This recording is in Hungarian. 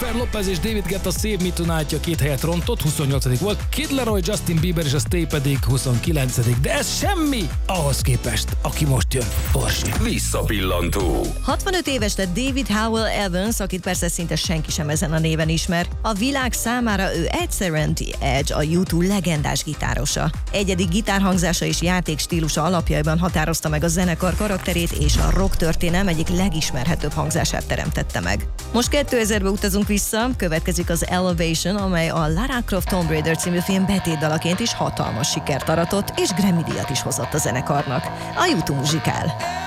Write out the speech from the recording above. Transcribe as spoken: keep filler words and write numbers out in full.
Jennifer Lopez és David Guetta Save Me Tonight-ja két helyet rontott, huszonnyolcadik volt, Kid Laroi, Justin Bieber és a Stay pedig huszonkilencedik De ez semmi ahhoz képest, aki most jön, Orsi. Visszapillantó. hatvanöt éves lett David Howell Evans, akit persze szinte senki sem ezen a néven ismer. A világ számára ő egyszerűen The Edge, a U kettő legendás gitárosa. Egyedi gitárhangzása és játékstílusa alapjaiban határozta meg a zenekar karakterét, és a rock történelem egyik legismerhetőbb hangzását teremtette meg. Most kétezerbe utazunk vissza, következik az Elevation, amely a Lara Croft Tomb Raider című film betétdalaként is hatalmas sikert aratott, és Grammy-díjat is hozott a zenekarnak. A U kettő muzsikál.